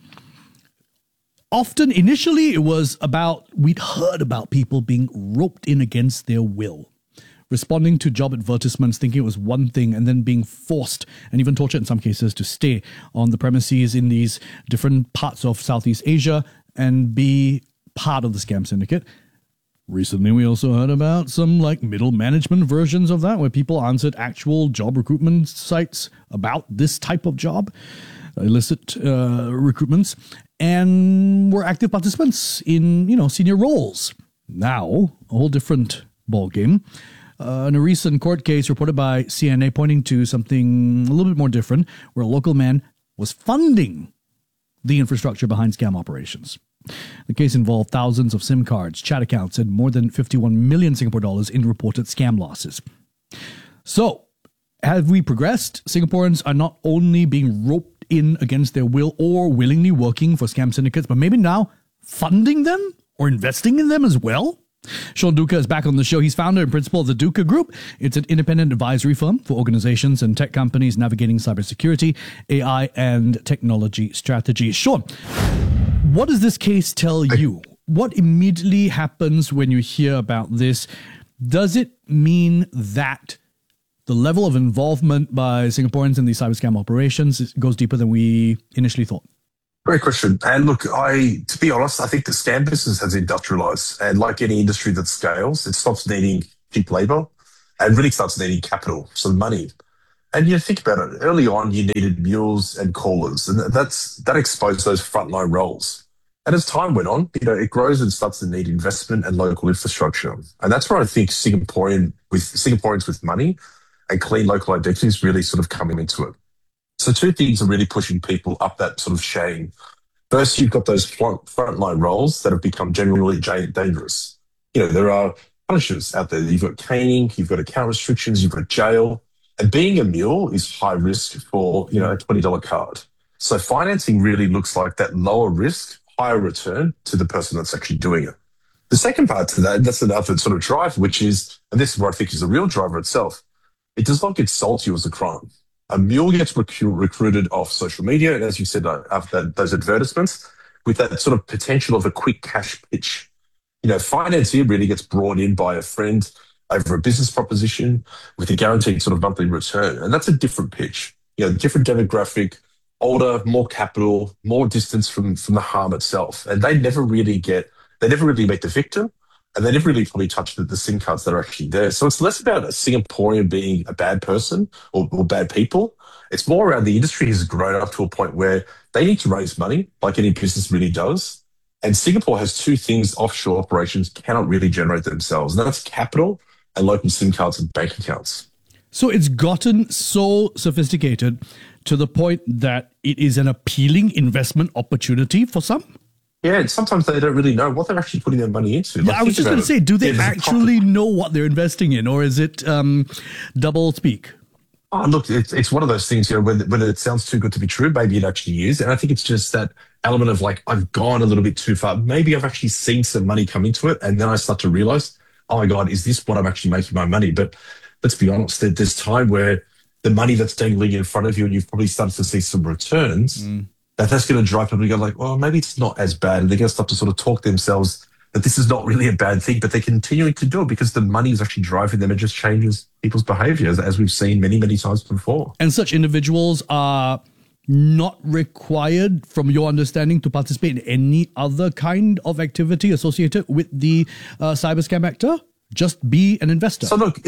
Often, initially, it was we'd heard about people being roped in against their will, responding to job advertisements, thinking it was one thing, and then being forced, and even tortured in some cases, to stay on the premises in these different parts of Southeast Asia and be part of the scam syndicate. Recently, we also heard about some middle management versions of that, where people answered actual job recruitment sites about this type of job, illicit recruitments, and were active participants in, senior roles. Now, a whole different ballgame. In a recent court case reported by CNA pointing to something a little bit more different, where a local man was funding the infrastructure behind scam operations. The case involved thousands of SIM cards, chat accounts, and more than 51 million Singapore dollars in reported scam losses. So, have we progressed? Singaporeans are not only being roped in against their will or willingly working for scam syndicates, but maybe now funding them or investing in them as well? Sean Duca is back on the show. He's founder and principal of the Duca Group. It's an independent advisory firm for organizations and tech companies navigating cybersecurity, AI, and technology strategy. Sean, what does this case tell you? What immediately happens when you hear about this? Does it mean that the level of involvement by Singaporeans in these cyber scam operations goes deeper than we initially thought? Great question. And look, to be honest, I think the scam business has industrialized. And like any industry that scales, it stops needing cheap labor and really starts needing capital, so money. And think about it. Early on, you needed mules and callers, and that exposed those frontline roles. And as time went on, it grows and starts to need investment and local infrastructure. And that's where I think Singaporeans with money and clean local identities really sort of coming into it. So two things are really pushing people up that sort of chain. First, you've got those frontline roles that have become generally dangerous. There are punishers out there. You've got caning, you've got account restrictions, you've got jail. And being a mule is high risk for, a $20 card. So financing really looks like that lower risk, higher return to the person that's actually doing it. The second part to that, that's another sort of drive, which is, and this is what I think is the real driver itself, it does not get sold to you as a crime. A mule gets recruited off social media, and as you said, after those advertisements, with that sort of potential of a quick cash pitch. Financier really gets brought in by a friend over a business proposition with a guaranteed sort of monthly return. And that's a different pitch. Different demographic, older, more capital, more distance from the harm itself. And they never really meet the victim, and they never really probably touch the SIM cards that are actually there. So it's less about a Singaporean being a bad person or bad people. It's more around the industry has grown up to a point where they need to raise money, like any business really does. And Singapore has two things offshore operations cannot really generate themselves, and that's capital and local SIM cards and bank accounts. So it's gotten so sophisticated to the point that it is an appealing investment opportunity for some? Yeah, and sometimes they don't really know what they're actually putting their money into. Yeah, I was just going to say, do they actually know what they're investing in, or is it double speak? Oh, look, it's one of those things, when it sounds too good to be true, maybe it actually is. And I think it's just that element of I've gone a little bit too far. Maybe I've actually seen some money come into it, and then I start to realize, oh my God, is this what I'm actually making my money? But let's be honest, there's time where the money that's dangling in front of you, and you've probably started to see some returns, that's going to drive people to go well, maybe it's not as bad. And they're going to start to sort of talk themselves that this is not really a bad thing, but they're continuing to do it because the money is actually driving them. It just changes people's behaviors, as we've seen many, many times before. And such individuals are not required, from your understanding, to participate in any other kind of activity associated with the cyber scam actor? Just be an investor. So look,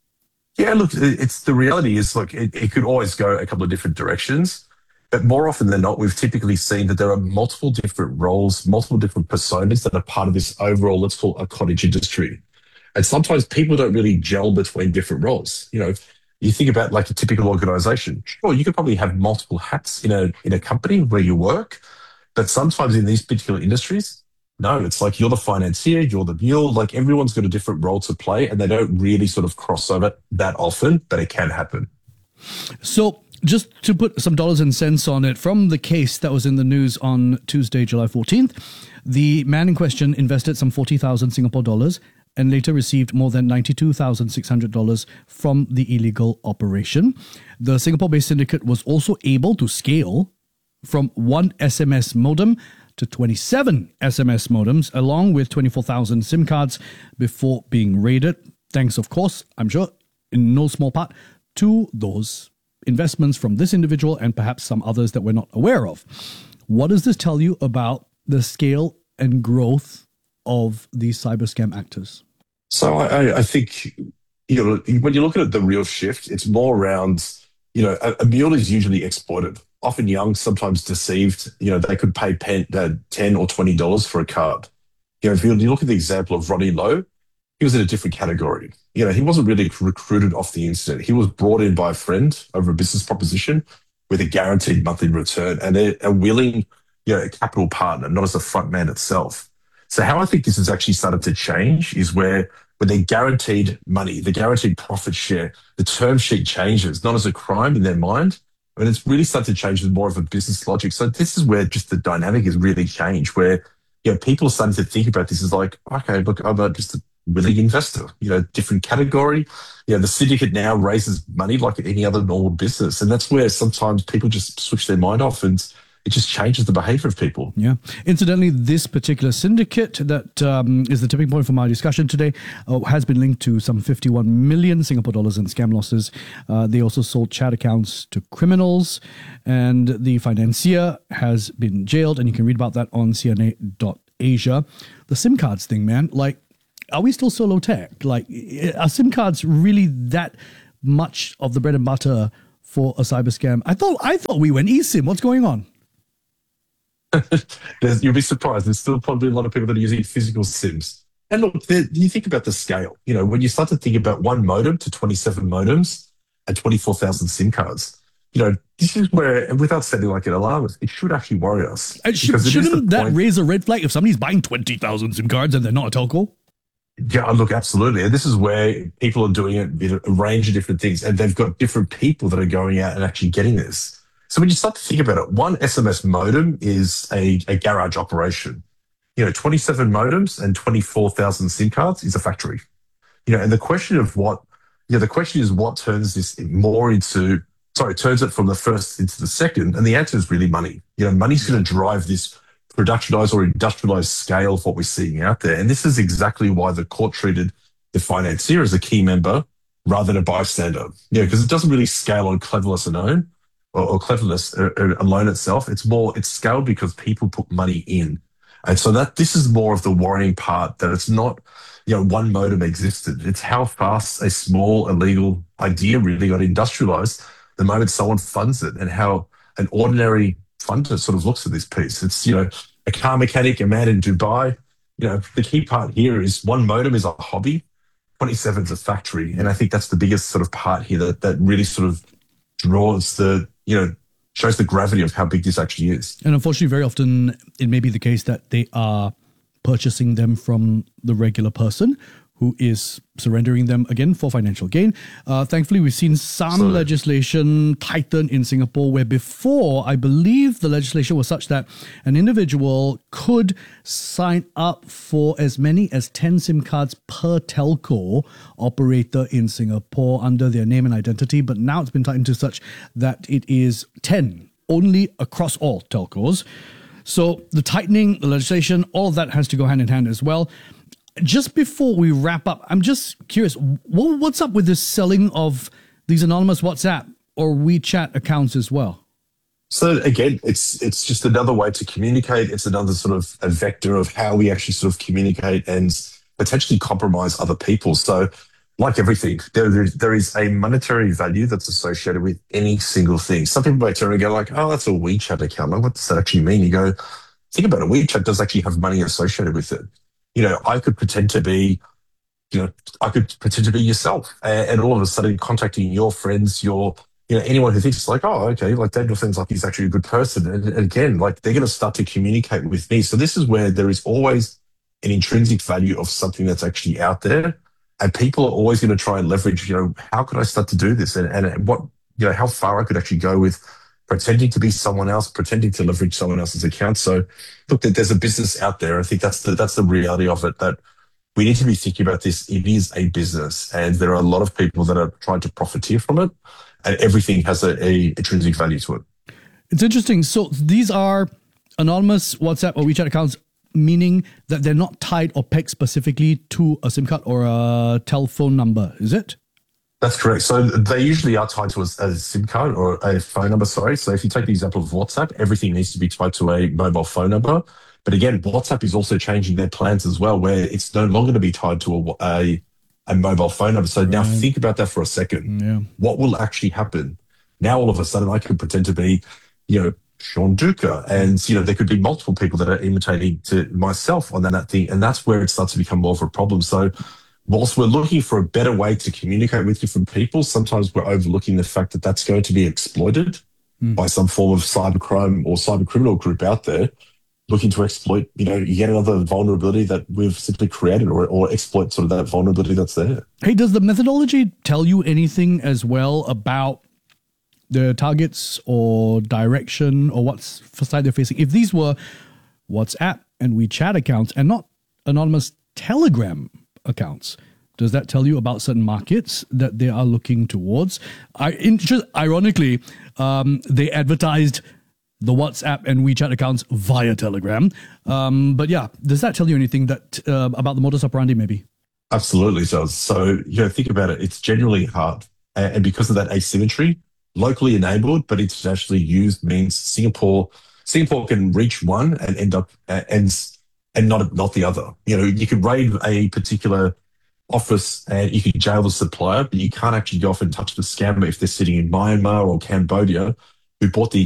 it's the reality is, it could always go a couple of different directions. But more often than not, we've typically seen that there are multiple different roles, multiple different personas that are part of this overall, let's call it a cottage industry. And sometimes people don't really gel between different roles. You think about a typical organization. Sure, you could probably have multiple hats in a company where you work, but sometimes in these particular industries, no, it's you're the financier, you're the mule, everyone's got a different role to play, and they don't really sort of cross over that often, but it can happen. So, just to put some dollars and cents on it, from the case that was in the news on Tuesday, July 14th, the man in question invested some 40,000 Singapore dollars and later received more than $92,600 from the illegal operation. The Singapore-based syndicate was also able to scale from one SMS modem to 27 SMS modems, along with 24,000 SIM cards before being raided. Thanks, of course, I'm sure, in no small part, to those investments from this individual and perhaps some others that we're not aware of. What does this tell you about the scale and growth of these cyber scam actors? So I think, when you're looking at the real shift, it's more around, a mule is usually exploited, often young, sometimes deceived. They could pay $10 or $20 for a card. If you look at the example of Ronnie Lowe, he was in a different category. He wasn't really recruited off the internet. He was brought in by a friend over a business proposition with a guaranteed monthly return and a willing, a capital partner, not as a front man itself. So how I think this has actually started to change is where they're guaranteed money, the guaranteed profit share, the term sheet changes, not as a crime in their mind. I mean, it's really started to change with more of a business logic. So this is where just the dynamic has really changed, where people are starting to think about this as like, okay, look, I'm just a willing investor, different category. The syndicate now raises money like any other normal business. And that's where sometimes people just switch their mind off and it just changes the behavior of people. Yeah. Incidentally, this particular syndicate that is the tipping point for my discussion today has been linked to some 51 million Singapore dollars in scam losses. They also sold chat accounts to criminals, and the financier has been jailed, and you can read about that on CNA.Asia. The SIM cards thing, man, like, are we still so low tech? Like, are SIM cards really that much of the bread and butter for a cyber scam? I thought we went eSIM. What's going on? You'll be surprised. There's still probably a lot of people that are using physical SIMs. And look, you think about the scale. When you start to think about one modem to 27 modems and 24,000 SIM cards, this is where, and without sounding like an alarmist, it should actually worry us. Shouldn't that raise a red flag if somebody's buying 20,000 SIM cards and they're not a telco? Yeah, look, absolutely. And this is where people are doing it with a range of different things, and they've got different people that are going out and actually getting this. So when you start to think about it, one SMS modem is a garage operation. 27 modems and 24,000 SIM cards is a factory. And the question is what turns this turns it from the first into the second. And the answer is really money. Money's going to drive this productionized or industrialized scale of what we're seeing out there. And this is exactly why the court treated the financier as a key member rather than a bystander. Because it doesn't really scale on cleverness alone. Or cleverness alone itself. It's scaled because people put money in. And so this is more of the worrying part, that it's not, one modem existed. It's how fast a small illegal idea really got industrialized the moment someone funds it, and how an ordinary funder sort of looks at this piece. It's, a car mechanic, a man in Dubai. The key part here is one modem is a hobby, 27 is a factory. And I think that's the biggest sort of part here that really sort of draws shows the gravity of how big this actually is. And unfortunately, very often it may be the case that they are purchasing them from the regular person who is surrendering them again for financial gain. Thankfully, we've seen some legislation tighten in Singapore, where before, I believe the legislation was such that an individual could sign up for as many as 10 SIM cards per telco operator in Singapore under their name and identity. But now it's been tightened to such that it is 10 only across all telcos. So the tightening, the legislation, all of that has to go hand in hand as well. Just before we wrap up, I'm just curious, what's up with this selling of these anonymous WhatsApp or WeChat accounts as well? So again, it's just another way to communicate. It's another sort of a vector of how we actually sort of communicate and potentially compromise other people. So like everything, there is a monetary value that's associated with any single thing. Some people might turn and go like, oh, that's a WeChat account. Like, what does that actually mean? You go, think about it. WeChat does actually have money associated with it. I could pretend to be, yourself, and all of a sudden contacting your friends, anyone who thinks like, oh, okay, like Daniel seems like he's actually a good person. And again, like they're going to start to communicate with me. So this is where there is always an intrinsic value of something that's actually out there. And people are always going to try and leverage, how could I start to do this? And what, how far I could actually go with pretending to be someone else, pretending to leverage someone else's account. So look, there's a business out there. I think that's the reality of it, that we need to be thinking about this. It is a business, and there are a lot of people that are trying to profiteer from it, and everything has a intrinsic value to it. It's interesting. So these are anonymous WhatsApp or WeChat accounts, meaning that they're not tied or pegged specifically to a SIM card or a telephone number, is it? That's correct. So they usually are tied to a SIM card or a phone number, sorry. So if you take the example of WhatsApp, everything needs to be tied to a mobile phone number. But again, WhatsApp is also changing their plans as well, where it's no longer to be tied to a mobile phone number. So now think about that for a second. Yeah. What will actually happen? Now, all of a sudden, I could pretend to be, Sean Duca, and, there could be multiple people that are imitating to myself on that thing. And that's where it starts to become more of a problem. So whilst we're looking for a better way to communicate with different people, sometimes we're overlooking the fact that that's going to be exploited by some form of cybercrime or cyber criminal group out there looking to exploit, yet another vulnerability that we've simply created or exploit sort of that vulnerability that's there. Hey, does the methodology tell you anything as well about the targets or direction or what side they're facing? If these were WhatsApp and WeChat accounts and not anonymous Telegram accounts? Does that tell you about certain markets that they are looking towards? Ironically, they advertised the WhatsApp and WeChat accounts via Telegram. But yeah, does that tell you anything that about the modus operandi maybe? Absolutely does. So, think about it. It's generally hard. And because of that asymmetry, locally enabled, but internationally used means Singapore can reach one and end up and not the other. You could raid a particular office and you can jail the supplier, but you can't actually go off and touch the scammer if they're sitting in Myanmar or Cambodia who bought the